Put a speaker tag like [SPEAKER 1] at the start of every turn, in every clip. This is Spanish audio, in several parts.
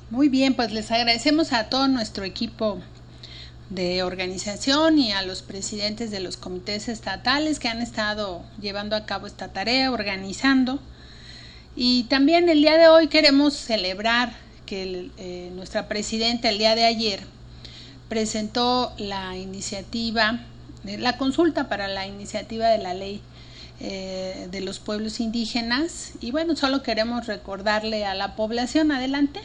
[SPEAKER 1] Muy bien, pues les agradecemos a todo nuestro equipo de organización y a los presidentes de los comités estatales que han estado llevando a cabo esta tarea, organizando. Y también el día de hoy queremos celebrar que nuestra presidenta el día de ayer presentó la iniciativa, la consulta para la iniciativa de la ley de los pueblos indígenas. Y bueno, solo queremos recordarle a la población, adelante,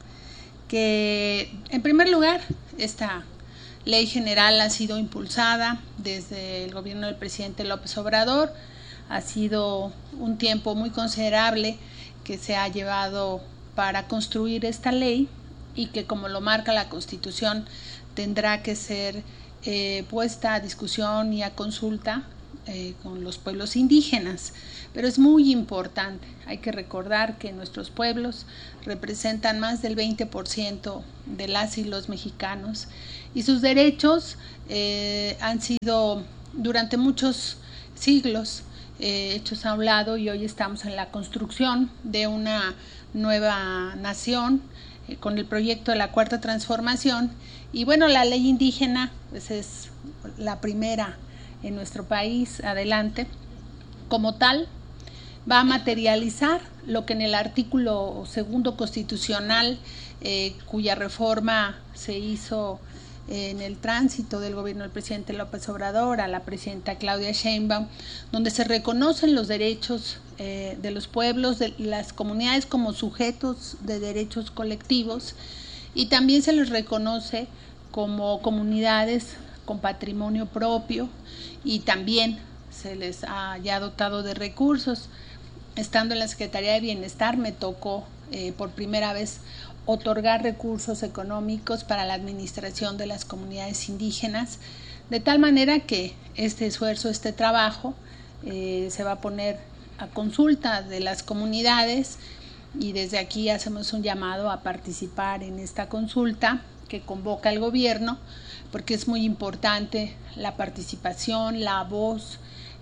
[SPEAKER 1] que en primer lugar esta ley general ha sido impulsada desde el gobierno del presidente López Obrador. Ha sido un tiempo muy considerable que se ha llevado para construir esta ley y que, como lo marca la Constitución, tendrá que ser puesta a discusión y a consulta con los pueblos indígenas. Pero es muy importante, hay que recordar que nuestros pueblos representan más del 20% de las y los mexicanos y sus derechos han sido durante muchos siglos hechos a un lado, y hoy estamos en la construcción de una nueva nación con el proyecto de la Cuarta Transformación. Y bueno, la ley indígena pues es la primera en nuestro país, adelante. Como tal, va a materializar lo que en el artículo 2 constitucional, cuya reforma se hizo en el tránsito del gobierno del presidente López Obrador a la presidenta Claudia Sheinbaum, donde se reconocen los derechos de los pueblos, de las comunidades como sujetos de derechos colectivos, y también se les reconoce como comunidades con patrimonio propio, y también se les ha ya dotado de recursos. Estando en la Secretaría de Bienestar me tocó por primera vez otorgar recursos económicos para la administración de las comunidades indígenas, de tal manera que este esfuerzo, este trabajo se va a poner a consulta de las comunidades, y desde aquí hacemos un llamado a participar en esta consulta que convoca el gobierno, porque es muy importante la participación, la voz,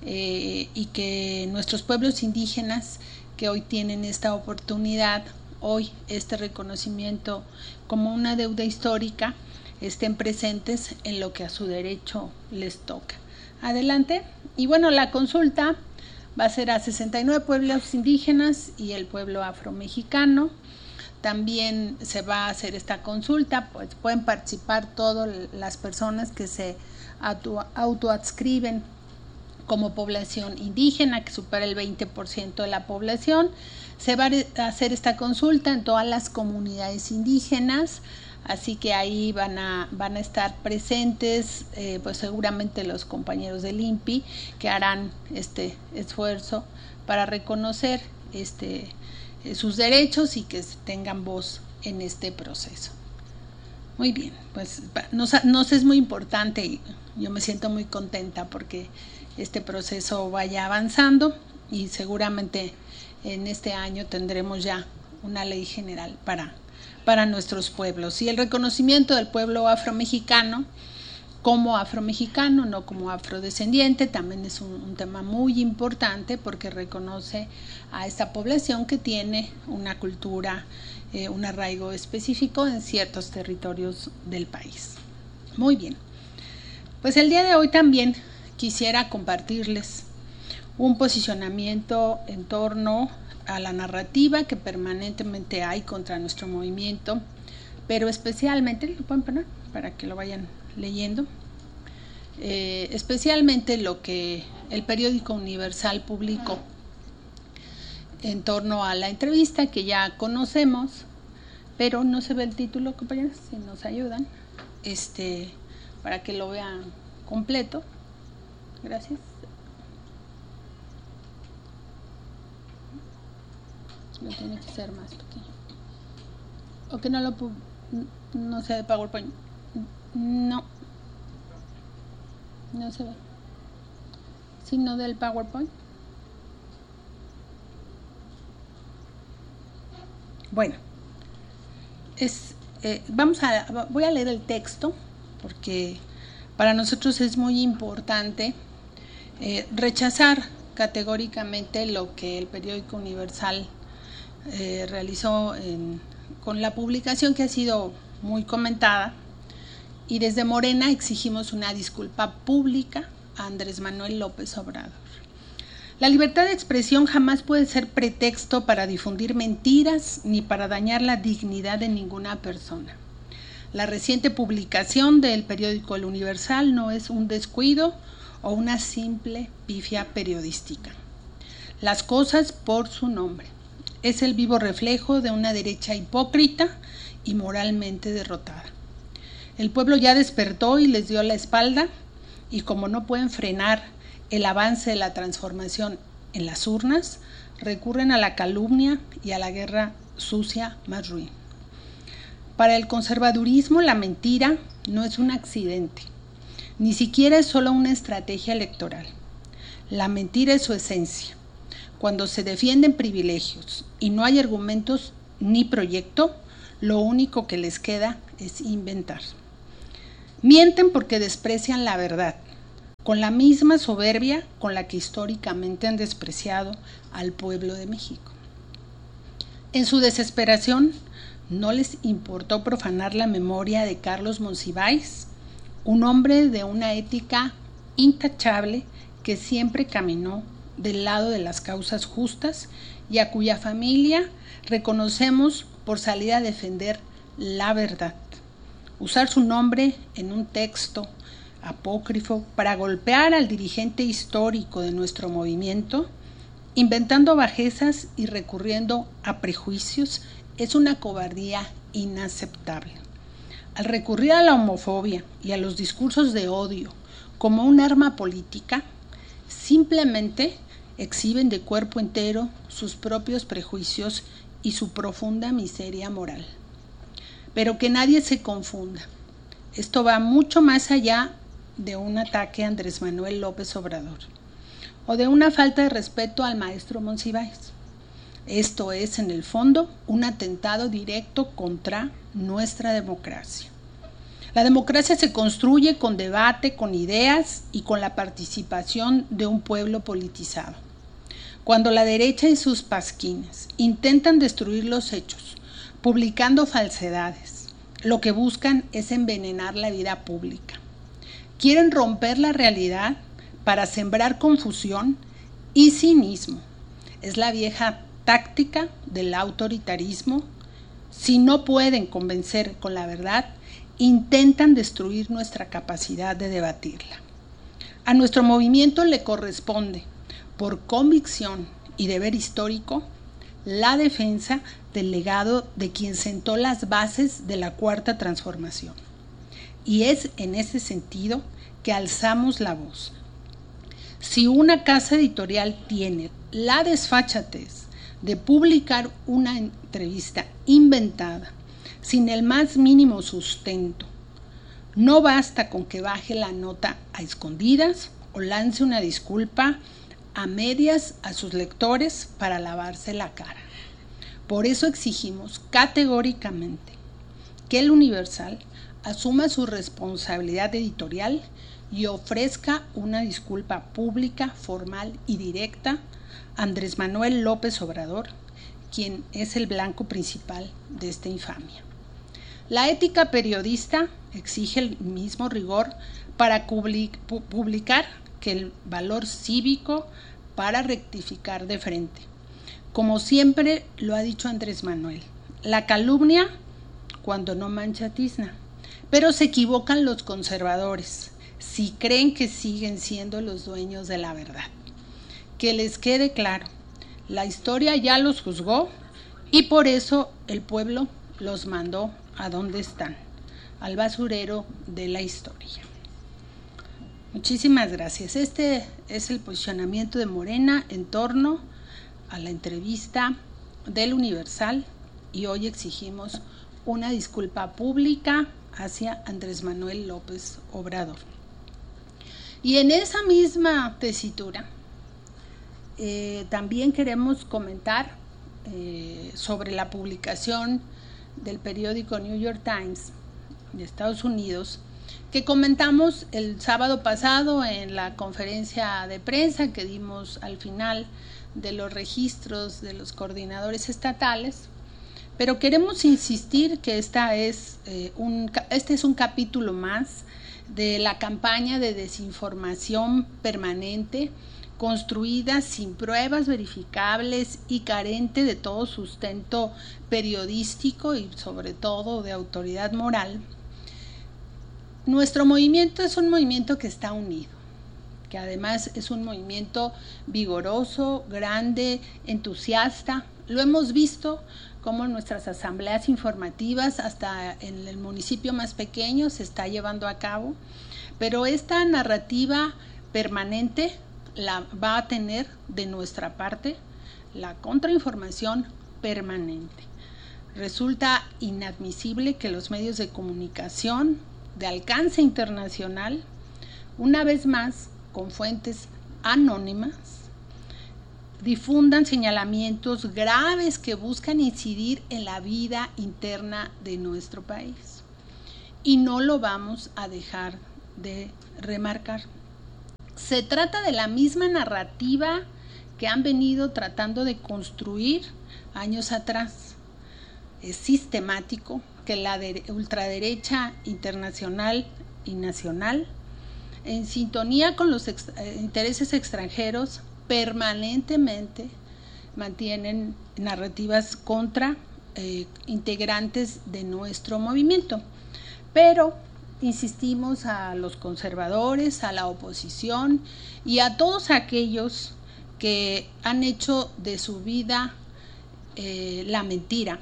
[SPEAKER 1] y que nuestros pueblos indígenas que hoy tienen esta oportunidad, hoy este reconocimiento como una deuda histórica, estén presentes en lo que a su derecho les toca. Adelante. Y bueno, la consulta va a ser a 69 pueblos indígenas y el pueblo afromexicano. También se va a hacer esta consulta, pues pueden participar todas las personas que se autoadscriben como población indígena, que supera el 20% de la población. Se va a hacer esta consulta en todas las comunidades indígenas, así que ahí van a estar presentes pues seguramente los compañeros del INPI, que harán este esfuerzo para reconocer sus derechos y que tengan voz en este proceso. Muy bien, pues nos es muy importante y yo me siento muy contenta porque este proceso vaya avanzando, y seguramente en este año tendremos ya una ley general para nuestros pueblos. Y el reconocimiento del pueblo afromexicano como afromexicano, no como afrodescendiente, también es un tema muy importante porque reconoce a esta población que tiene una cultura, un arraigo específico en ciertos territorios del país. Muy bien, pues el día de hoy también quisiera compartirles un posicionamiento en torno a la narrativa que permanentemente hay contra nuestro movimiento, pero especialmente, ¿lo pueden poner para que lo vayan leyendo? Especialmente lo que el periódico Universal publicó en torno a la entrevista que ya conocemos, pero no se ve el título, compañeros, si nos ayudan, para que lo vean completo. Gracias. Lo tiene que ser más pequeño. O que no sea de PowerPoint. No se ve. Sino del PowerPoint. Bueno, voy a leer el texto porque para nosotros es muy importante rechazar categóricamente lo que el periódico Universal realizó en con la publicación que ha sido muy comentada, y desde Morena exigimos una disculpa pública a Andrés Manuel López Obrador. La libertad de expresión jamás puede ser pretexto para difundir mentiras ni para dañar la dignidad de ninguna persona. La reciente publicación del periódico El Universal no es un descuido o una simple pifia periodística. Las cosas por su nombre. Es el vivo reflejo de una derecha hipócrita y moralmente derrotada. El pueblo ya despertó y les dio la espalda, y como no pueden frenar el avance de la transformación en las urnas, recurren a la calumnia y a la guerra sucia más ruin. Para el conservadurismo, la mentira no es un accidente, ni siquiera es solo una estrategia electoral. La mentira es su esencia. Cuando se defienden privilegios y no hay argumentos ni proyecto, lo único que les queda es inventar. Mienten porque desprecian la verdad, con la misma soberbia con la que históricamente han despreciado al pueblo de México. En su desesperación, no les importó profanar la memoria de Carlos Monsiváis, un hombre de una ética intachable que siempre caminó del lado de las causas justas y a cuya familia reconocemos por salir a defender la verdad. Usar su nombre en un texto apócrifo para golpear al dirigente histórico de nuestro movimiento, inventando bajezas y recurriendo a prejuicios, es una cobardía inaceptable. Al recurrir a la homofobia y a los discursos de odio como un arma política, simplemente exhiben de cuerpo entero sus propios prejuicios y su profunda miseria moral. Pero que nadie se confunda. Esto va mucho más allá de un ataque a Andrés Manuel López Obrador o de una falta de respeto al maestro Monsiváis. Esto es, en el fondo, un atentado directo contra nuestra democracia. La democracia se construye con debate, con ideas y con la participación de un pueblo politizado. Cuando la derecha y sus pasquines intentan destruir los hechos, publicando falsedades, lo que buscan es envenenar la vida pública. Quieren romper la realidad para sembrar confusión y cinismo. Es la vieja táctica del autoritarismo. Si no pueden convencer con la verdad, intentan destruir nuestra capacidad de debatirla. A nuestro movimiento le corresponde, por convicción y deber histórico, la defensa del legado de quien sentó las bases de la Cuarta Transformación. Y es en ese sentido que alzamos la voz. Si una casa editorial tiene la desfachatez de publicar una entrevista inventada, sin el más mínimo sustento, no basta con que baje la nota a escondidas o lance una disculpa a medias a sus lectores para lavarse la cara. Por eso exigimos categóricamente que el Universal asuma su responsabilidad editorial y ofrezca una disculpa pública, formal y directa a Andrés Manuel López Obrador, quien es el blanco principal de esta infamia. La ética periodista exige el mismo rigor para publicar que el valor cívico para rectificar de frente. Como siempre lo ha dicho Andrés Manuel, la calumnia cuando no mancha tizna, pero se equivocan los conservadores si creen que siguen siendo los dueños de la verdad. Que les quede claro, la historia ya los juzgó y por eso el pueblo los mandó a donde están, al basurero de la historia. Muchísimas gracias. Este es el posicionamiento de Morena en torno a la entrevista del Universal y hoy exigimos una disculpa pública hacia Andrés Manuel López Obrador. Y en esa misma tesitura también queremos comentar sobre la publicación del periódico New York Times de Estados Unidos, que comentamos el sábado pasado en la conferencia de prensa que dimos al final de los registros de los coordinadores estatales, Pero queremos insistir que este es un capítulo más de la campaña de desinformación permanente, construida sin pruebas verificables y carente de todo sustento periodístico y sobre todo de autoridad moral. Nuestro movimiento es un movimiento que está unido, que además es un movimiento vigoroso, grande, entusiasta. Lo hemos visto como en nuestras asambleas informativas, hasta en el municipio más pequeño se está llevando a cabo, pero esta narrativa permanente la va a tener de nuestra parte la contrainformación permanente. Resulta inadmisible que los medios de comunicación de alcance internacional, una vez más con fuentes anónimas, difundan señalamientos graves que buscan incidir en la vida interna de nuestro país. Y no lo vamos a dejar de remarcar. Se trata de la misma narrativa que han venido tratando de construir años atrás. Es sistemático que la ultraderecha internacional y nacional, en sintonía con los intereses extranjeros, permanentemente mantienen narrativas contra integrantes de nuestro movimiento. Pero insistimos a los conservadores, a la oposición y a todos aquellos que han hecho de su vida la mentira,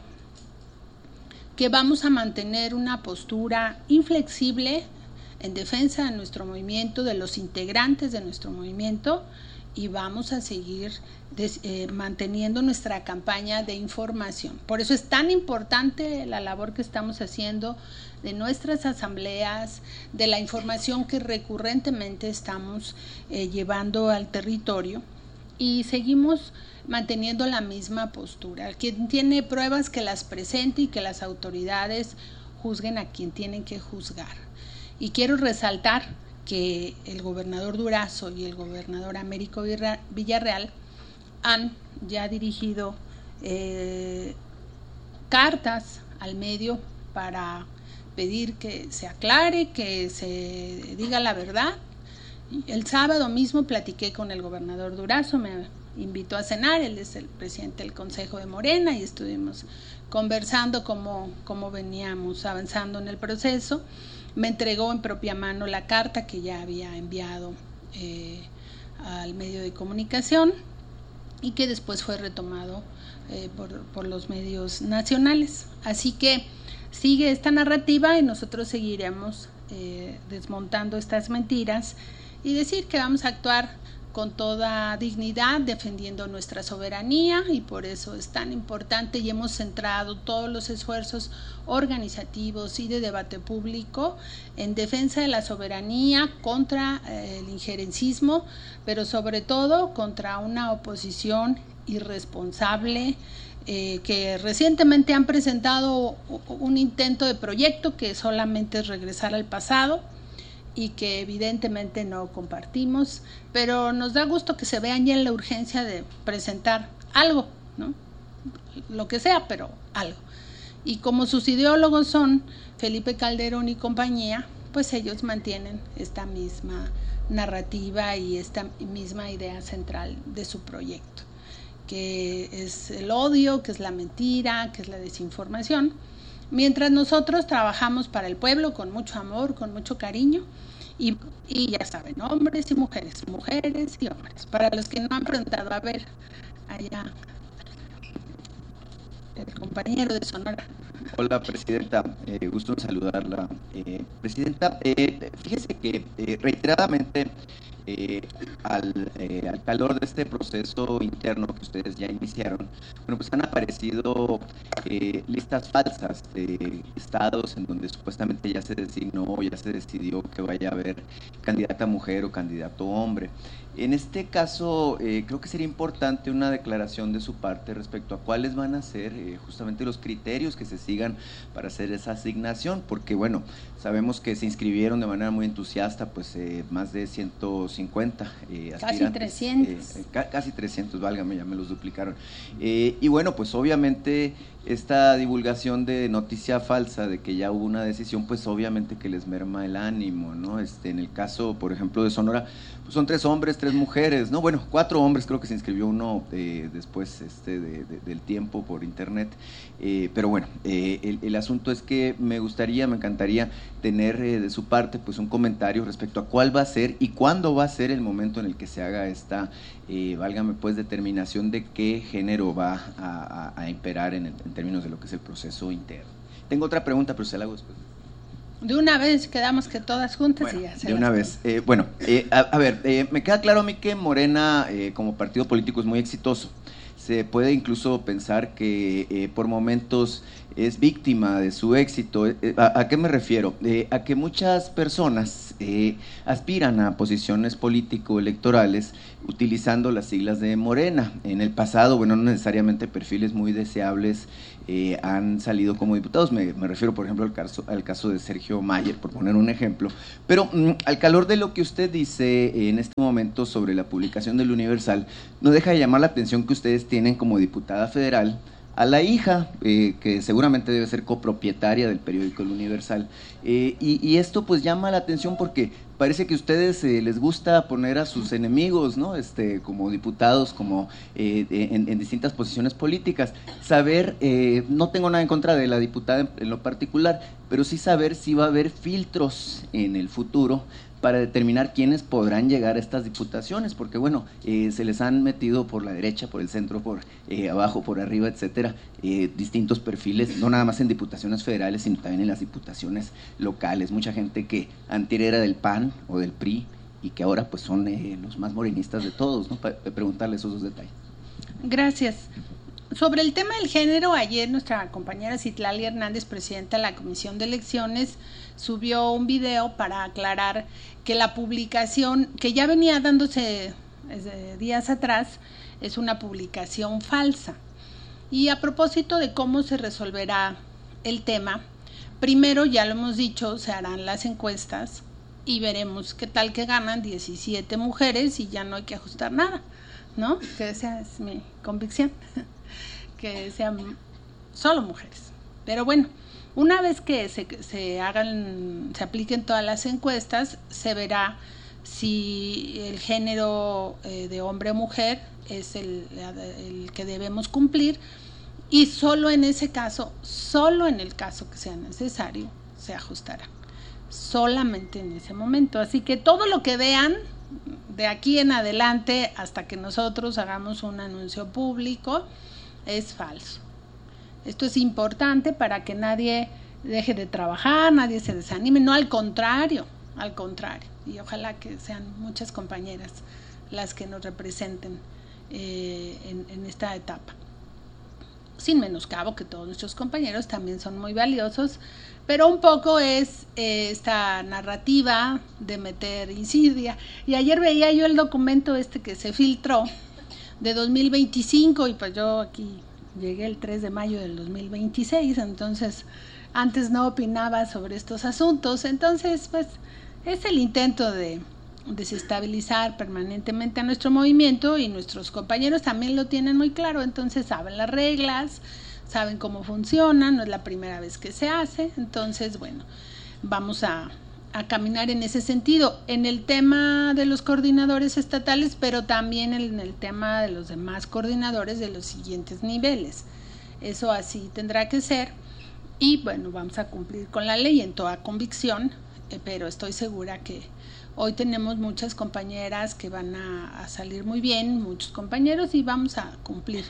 [SPEAKER 1] que vamos a mantener una postura inflexible en defensa de nuestro movimiento, de los integrantes de nuestro movimiento, y vamos a seguir manteniendo nuestra campaña de información. Por eso es tan importante la labor que estamos haciendo de nuestras asambleas, de la información que recurrentemente estamos llevando al territorio, y seguimos manteniendo la misma postura. Quien tiene pruebas que las presente y que las autoridades juzguen a quien tienen que juzgar. Y quiero resaltar que el gobernador Durazo y el gobernador Américo Villarreal han ya dirigido cartas al medio para pedir que se aclare, que se diga la verdad. El sábado mismo platiqué con el gobernador Durazo, me invitó a cenar, él es el presidente del Consejo de Morena, y estuvimos conversando cómo veníamos avanzando en el proceso. Me entregó en propia mano la carta que ya había enviado al medio de comunicación y que después fue retomado por los medios nacionales. Así que sigue esta narrativa y nosotros seguiremos desmontando estas mentiras y decir que vamos a actuar con toda dignidad, defendiendo nuestra soberanía, y por eso es tan importante y hemos centrado todos los esfuerzos organizativos y de debate público en defensa de la soberanía, contra el injerencismo, pero sobre todo contra una oposición irresponsable que recientemente han presentado un intento de proyecto que solamente es regresar al pasado y que evidentemente no compartimos, pero nos da gusto que se vean ya en la urgencia de presentar algo, ¿no? Lo que sea, pero algo. Y como sus ideólogos son Felipe Calderón y compañía, pues ellos mantienen esta misma narrativa y esta misma idea central de su proyecto, que es el odio, que es la mentira, que es la desinformación. Mientras nosotros trabajamos para el pueblo con mucho amor, con mucho cariño, y ya saben, hombres y mujeres, mujeres y hombres. Para los que no han preguntado, a ver, allá, el compañero de Sonora.
[SPEAKER 2] Hola, Presidenta, gusto en saludarla. Presidenta, fíjese que reiteradamente al calor de este proceso interno que ustedes ya iniciaron, bueno, pues han aparecido listas falsas de estados en donde supuestamente ya se designó o ya se decidió que vaya a haber candidata mujer o candidato hombre. En este caso, creo que sería importante una declaración de su parte respecto a cuáles van a ser justamente los criterios que se sigan para hacer esa asignación, porque bueno, sabemos que se inscribieron de manera muy entusiasta, pues más de 150 150 aspirantes.
[SPEAKER 1] Casi 300.
[SPEAKER 2] Casi 300, válgame, ya me los duplicaron. Y bueno, pues obviamente esta divulgación de noticia falsa de que ya hubo una decisión, pues obviamente que les merma el ánimo, ¿no? En el caso, por ejemplo, de Sonora, pues son 3 hombres, 3 mujeres, ¿no? Bueno, 4 hombres, creo que se inscribió uno después del tiempo por internet, pero bueno, el asunto es que me encantaría tener de su parte pues un comentario respecto a cuál va a ser y cuándo va a ser el momento en el que se haga esta, válgame pues, determinación de qué género va a imperar en términos de lo que es el proceso interno. Tengo otra pregunta, pero se la hago después.
[SPEAKER 1] De una vez quedamos que todas juntas, bueno, y ya se
[SPEAKER 2] de una vez. A ver, me queda claro a mí que Morena como partido político es muy exitoso. Se puede incluso pensar que por momentos es víctima de su éxito. ¿A qué me refiero? A que muchas personas aspiran a posiciones político-electorales utilizando las siglas de Morena. En el pasado, bueno, no necesariamente perfiles muy deseables han salido como diputados. Me refiero, por ejemplo, al caso de Sergio Mayer, por poner un ejemplo. Pero al calor de lo que usted dice en este momento sobre la publicación del Universal, no deja de llamar la atención que ustedes tienen como diputada federal a la hija, que seguramente debe ser copropietaria del periódico El Universal, y esto pues llama la atención porque parece que a ustedes les gusta poner a sus enemigos, ¿no? Como diputados, como en distintas posiciones políticas. Saber, no tengo nada en contra de la diputada en lo particular, pero sí saber si va a haber filtros en el futuro para determinar quiénes podrán llegar a estas diputaciones, porque bueno, se les han metido por la derecha, por el centro, por abajo, por arriba, etcétera, distintos perfiles, no nada más en diputaciones federales, sino también en las diputaciones locales. Mucha gente que antes era del PAN o del PRI y que ahora pues son los más morenistas de todos, ¿no? Para preguntarle esos 2 detalles.
[SPEAKER 1] Gracias. Sobre el tema del género, ayer nuestra compañera Citlali Hernández, presidenta de la Comisión de Elecciones, subió un video para aclarar que la publicación, que ya venía dándose días atrás, es una publicación falsa. Y a propósito de cómo se resolverá el tema, primero, ya lo hemos dicho, se harán las encuestas y veremos qué tal que ganan 17 mujeres y ya no hay que ajustar nada, ¿no? Que esa es mi convicción, que sean solo mujeres. Pero bueno, una vez que se apliquen todas las encuestas, se verá si el género de hombre o mujer es el que debemos cumplir, y solo en ese caso, solo en el caso que sea necesario, se ajustará. Solamente en ese momento. Así que todo lo que vean de aquí en adelante hasta que nosotros hagamos un anuncio público es falso. Esto es importante para que nadie deje de trabajar, nadie se desanime, no, al contrario, y ojalá que sean muchas compañeras las que nos representen en esta etapa. Sin menoscabo que todos nuestros compañeros también son muy valiosos, pero un poco es esta narrativa de meter insidia. Y ayer veía yo el documento que se filtró de 2025 y pues yo aquí llegué el 3 de mayo del 2026, entonces antes no opinaba sobre estos asuntos. Entonces pues es el intento de desestabilizar permanentemente a nuestro movimiento, y nuestros compañeros también lo tienen muy claro, entonces saben las reglas, saben cómo funciona, no es la primera vez que se hace. Entonces bueno, vamos a caminar en ese sentido, en el tema de los coordinadores estatales, pero también en el tema de los demás coordinadores de los siguientes niveles. Eso así tendrá que ser, y bueno, vamos a cumplir con la ley en toda convicción, pero estoy segura que hoy tenemos muchas compañeras que van a salir muy bien, muchos compañeros, y vamos a cumplir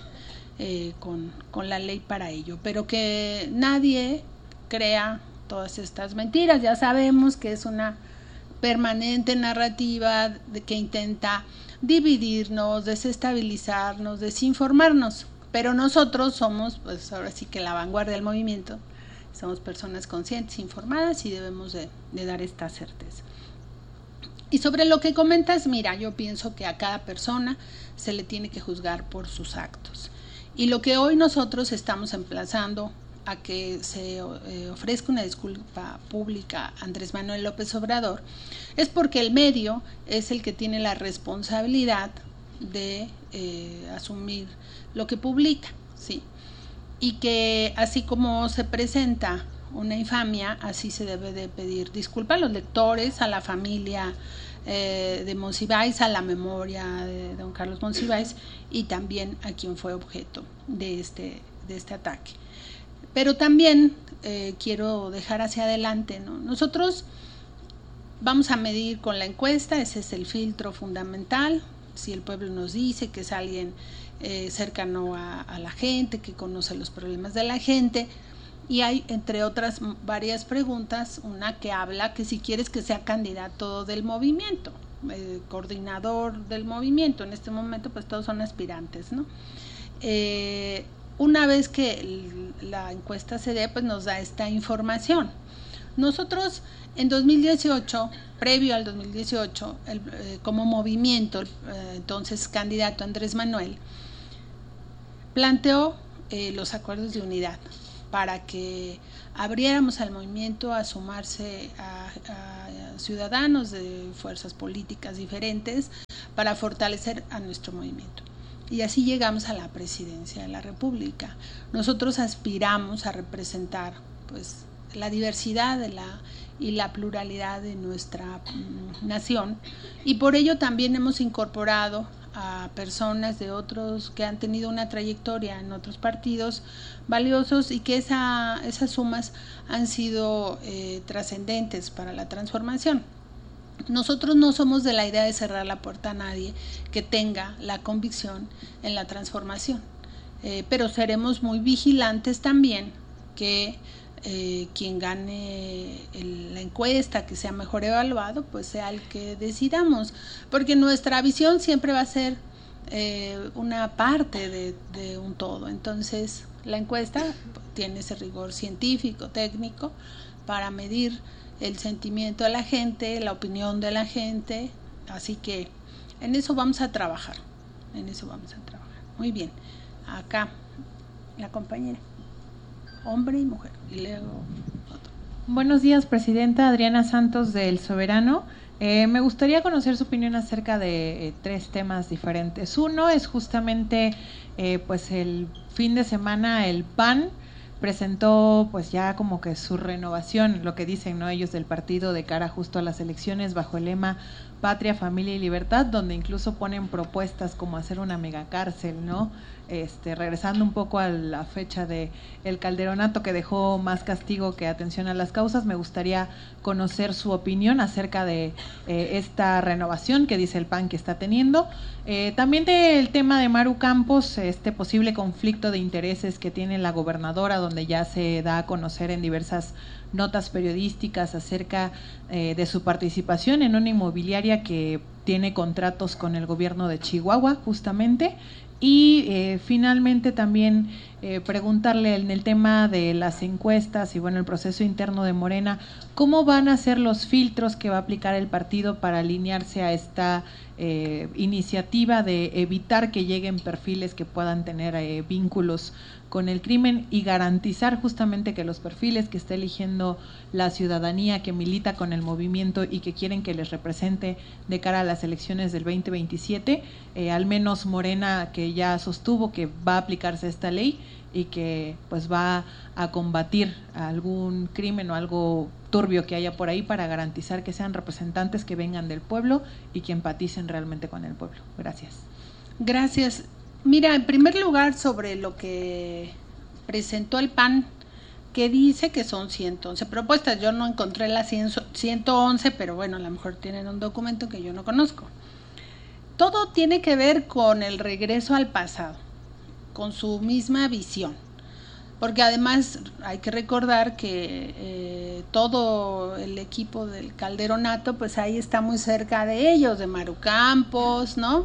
[SPEAKER 1] con la ley para ello, pero que nadie crea todas estas mentiras. Ya sabemos que es una permanente narrativa que intenta dividirnos, desestabilizarnos, desinformarnos, pero nosotros somos, pues ahora sí que la vanguardia del movimiento, somos personas conscientes, informadas, y debemos de dar esta certeza. Y sobre lo que comentas, mira, yo pienso que a cada persona se le tiene que juzgar por sus actos, y lo que hoy nosotros estamos emplazando a que se ofrezca una disculpa pública a Andrés Manuel López Obrador es porque el medio es el que tiene la responsabilidad de asumir lo que publica, ¿sí? Y que así como se presenta una infamia, así se debe de pedir disculpas a los lectores, a la familia de Monsiváis, a la memoria de don Carlos Monsiváis y también a quien fue objeto de este ataque. Pero también quiero dejar hacia adelante, ¿no? Nosotros vamos a medir con la encuesta, ese es el filtro fundamental. Si el pueblo nos dice que es alguien cercano a la gente, que conoce los problemas de la gente, y hay entre otras varias preguntas, una que habla que si quieres que sea candidato del movimiento, coordinador del movimiento, en este momento pues todos son aspirantes, ¿no? Una vez que la encuesta se dé, pues nos da esta información. Nosotros en 2018, previo al 2018, como movimiento, entonces candidato Andrés Manuel, planteó los acuerdos de unidad para que abriéramos al movimiento a sumarse a ciudadanos de fuerzas políticas diferentes para fortalecer a nuestro movimiento. Y así llegamos a la presidencia de la República. Nosotros aspiramos a representar pues la diversidad y la pluralidad de nuestra nación, y por ello también hemos incorporado a personas de otros que han tenido una trayectoria en otros partidos valiosos y que esas sumas han sido trascendentes para la transformación. Nosotros no somos de la idea de cerrar la puerta a nadie que tenga la convicción en la transformación, pero seremos muy vigilantes también que quien gane la encuesta, que sea mejor evaluado, pues sea el que decidamos, porque nuestra visión siempre va a ser una parte de un todo. Entonces la encuesta tiene ese rigor científico, técnico, para medir el sentimiento de la gente, la opinión de la gente, así que en eso vamos a trabajar, Muy bien, acá la compañera, hombre y mujer, y luego otro.
[SPEAKER 3] Buenos días, presidenta. Adriana Santos del Soberano. Me gustaría conocer su opinión acerca de tres temas diferentes. Uno es justamente pues el fin de semana el PAN presentó pues ya como que su renovación, lo que dicen, ¿no?, ellos del partido de cara justo a las elecciones bajo el lema Patria, Familia y Libertad, donde incluso ponen propuestas como hacer una megacárcel, ¿no? Regresando un poco a la fecha de el Calderonato, que dejó más castigo que atención a las causas. Me gustaría conocer su opinión acerca de esta renovación que dice el PAN que está teniendo. También del tema de Maru Campos, este posible conflicto de intereses que tiene la gobernadora, donde ya se da a conocer en diversas notas periodísticas acerca de su participación en una inmobiliaria que tiene contratos con el gobierno de Chihuahua justamente. Y finalmente también preguntarle en el tema de las encuestas y bueno, el proceso interno de Morena, ¿cómo van a ser los filtros que va a aplicar el partido para alinearse a esta iniciativa de evitar que lleguen perfiles que puedan tener vínculos con el crimen y garantizar justamente que los perfiles que está eligiendo la ciudadanía que milita con el movimiento y que quieren que les represente de cara a las elecciones del 2027, al menos Morena, que ya sostuvo que va a aplicarse esta ley y que pues va a combatir algún crimen o algo turbio que haya por ahí para garantizar que sean representantes que vengan del pueblo y que empaticen realmente con el pueblo? Gracias.
[SPEAKER 1] Gracias. Mira, en primer lugar, sobre lo que presentó el PAN, que dice que son 111 propuestas. Yo no encontré las 111, pero bueno, a lo mejor tienen un documento que yo no conozco. Todo tiene que ver con el regreso al pasado, con su misma visión, porque además hay que recordar que todo el equipo del Calderonato, pues ahí está muy cerca de ellos, de Maru Campos, ¿no?,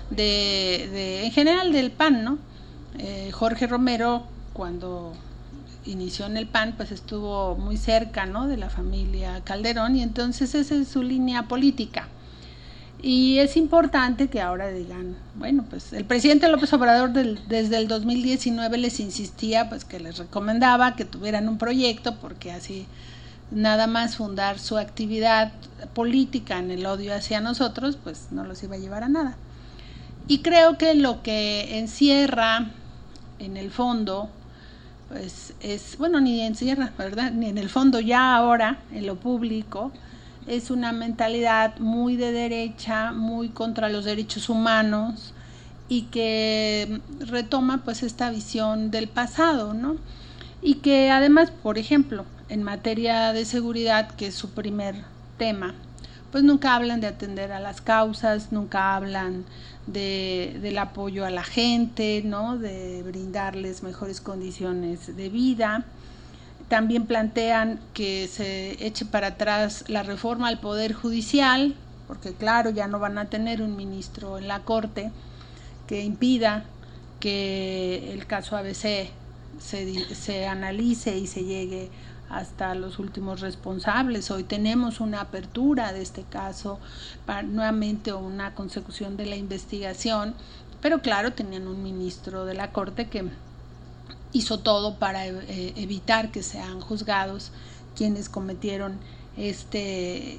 [SPEAKER 1] en general del PAN, ¿no? Jorge Romero, cuando inició en el PAN, pues estuvo muy cerca, ¿no?, de la familia Calderón, y entonces esa es su línea política. Y es importante que ahora digan, bueno, pues el presidente López Obrador desde el 2019 les insistía, pues que les recomendaba que tuvieran un proyecto, porque así nada más fundar su actividad política en el odio hacia nosotros, pues no los iba a llevar a nada. Y creo que lo que encierra en el fondo, pues es, bueno, ni encierra, ¿verdad? Ni en el fondo ya ahora, en lo público, es una mentalidad muy de derecha, muy contra los derechos humanos y que retoma pues esta visión del pasado, ¿no? Y que además, por ejemplo, en materia de seguridad, que es su primer tema, pues nunca hablan de atender a las causas, nunca hablan del apoyo a la gente, ¿no? De brindarles mejores condiciones de vida. También plantean que se eche para atrás la reforma al Poder Judicial, porque claro, ya no van a tener un ministro en la Corte que impida que el caso ABC se analice y se llegue hasta los últimos responsables. Hoy tenemos una apertura de este caso, nuevamente una consecución de la investigación, pero claro, tenían un ministro de la Corte que hizo todo para evitar que sean juzgados quienes cometieron este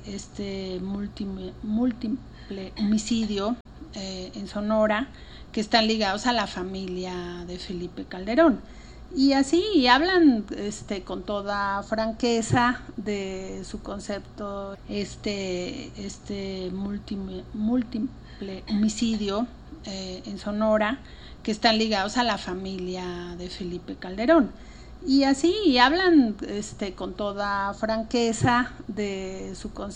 [SPEAKER 1] múltiple homicidio en Sonora, que están ligados a la familia de Felipe Calderón. Y así hablan con toda franqueza de su concepto, múltiple homicidio en Sonora, que están ligados a la familia de Felipe Calderón. Y así hablan con toda franqueza de su concepto.